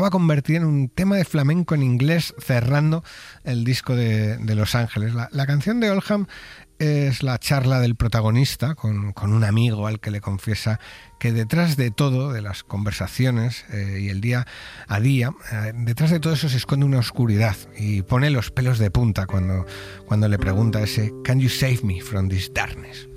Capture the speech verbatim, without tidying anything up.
va a convertir en un tema de flamenco en inglés cerrando el disco de, de Los Ángeles. La, la canción de Oldham es la charla del protagonista con, con un amigo al que le confiesa que detrás de todo, de las conversaciones eh, y el día a día, eh, detrás de todo eso se esconde una oscuridad, y pone los pelos de punta cuando, cuando le pregunta ese "Can you save me from this darkness?".